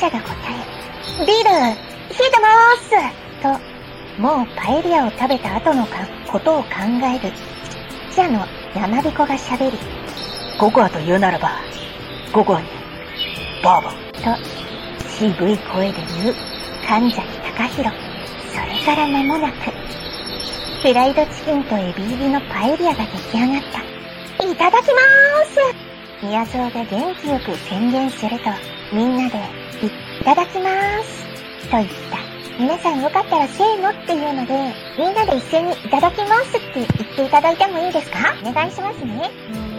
者が答え、ビール、冷えてまーすと、もうパエリアを食べた後のことを考える記者の山彦が喋り、 ココアと言うならば、ココアにバーボンと渋い声で言う神崎隆弘。それから間もなくフライドチキンとエビ入りのパエリアが出来上がった。いただきまーす。宮蔵が元気よく宣言すると、みんなでいただきまーすと言った。皆さんよかったらせーのっていうので、みんなで一斉にいただきますって言っていただいてもいいですか？お願いしますね。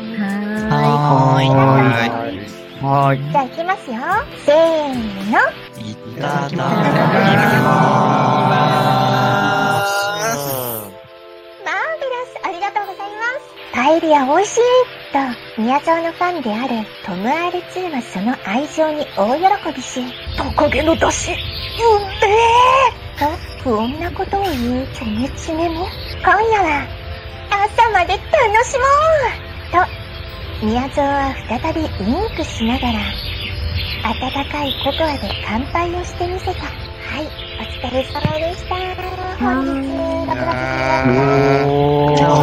はい。 じゃあ行きますよ。せーの。 いただきまマーベラス、ありがとうございます。パエリア美味しいと、宮沢のファンであるトム R2 はその愛情に大喜びし、 トカゲの出汁、うんめと不穏なことを言うチョメチメも、今夜は朝まで楽しもうと、宮沢は再びウインクしながら、温かいココアで乾杯をしてみせた。はい、お疲れ様でした。本日、6月14日。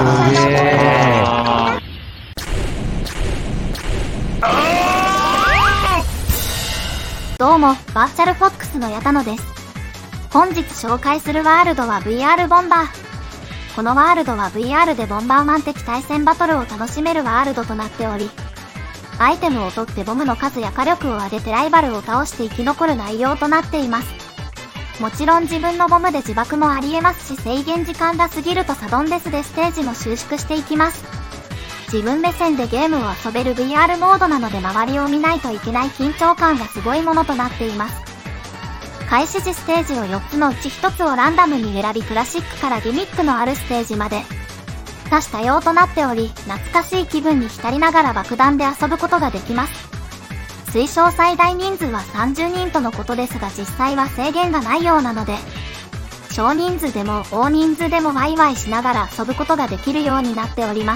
どうも、バーチャルフォックスの矢田野です。本日紹介するワールドは VR ボンバー。このワールドは VR でボンバーマン的対戦バトルを楽しめるワールドとなっており、アイテムを取ってボムの数や火力を上げてライバルを倒して生き残る内容となっています。もちろん自分のボムで自爆もありえますし、制限時間が過ぎるとサドンデスでステージも収縮していきます。自分目線でゲームを遊べる VR モードなので周りを見ないといけない緊張感がすごいものとなっています。開始時ステージを4つのうち1つをランダムに選び、クラシックからギミックのあるステージまで多種多様となっており、懐かしい気分に浸りながら爆弾で遊ぶことができます。推奨最大人数は30人とのことですが、実際は制限がないようなので、少人数でも大人数でもワイワイしながら遊ぶことができるようになっております。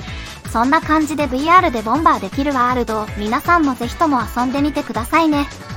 そんな感じで VR でボンバーできるワールドを皆さんもぜひとも遊んでみてくださいね。